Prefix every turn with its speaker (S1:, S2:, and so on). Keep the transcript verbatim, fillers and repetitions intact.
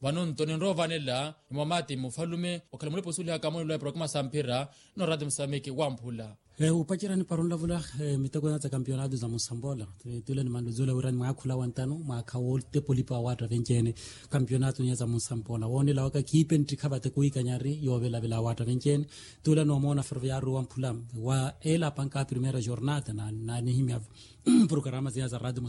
S1: vanon tonen ro vanela mamati mufalume okalamule posuli akamone lo programa sampira no radio msameki wampula
S2: e upachira ni parunda vula e, mitego na campeonato za Mosambola tule ni manduzula urani mwakula wantano mwakawol te polipa watu vencene campeonato nya za Mosambola woni la waka kipe ntikaba te kuika nyari yovela vela watu vencene tule no mona ferviaru wampula wa ela panka primera jornada na na ni himya programa za radio